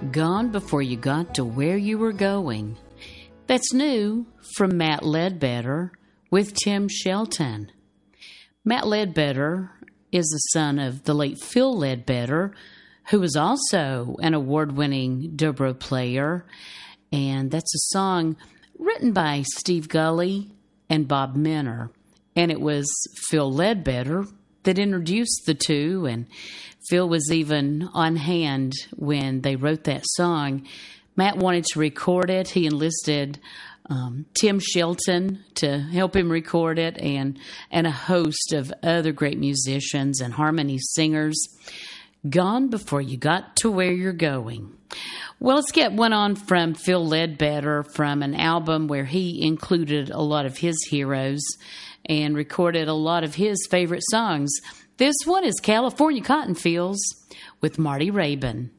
Gone Before You Got to Where You Were Going. That's new from Matt Ledbetter with Tim Shelton. Matt Ledbetter is the son of the late Phil Ledbetter, who was also an award-winning dobro player. And that's a song written by Steve Gully and Bob Minner. And it was Phil Ledbetter that introduced the two, and Phil was even on hand when they wrote that song. Matt wanted to record it. He enlisted Tim Shelton to help him record it, and a host of other great musicians and harmony singers. Gone Before You Got to Where You're Going. Well, let's get one on from Phil Ledbetter from an album where he included a lot of his heroes and recorded a lot of his favorite songs. This one is California Cotton Fields with Marty Raybon.